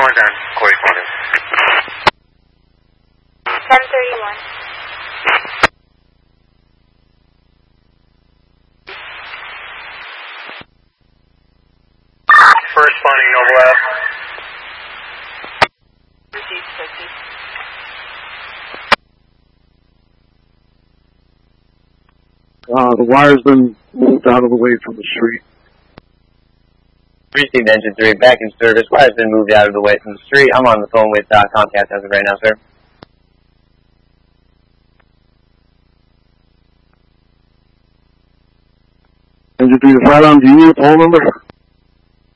down, correspondent. 1031. First spawning Nova F. Received 50. The wire's been moved out of the way from the street. Received engine 3, back in service. Wire's been moved out of the way from the street. I'm on the phone with Comcast as of right now, sir. Engine 3 is right on. Do you need a phone number?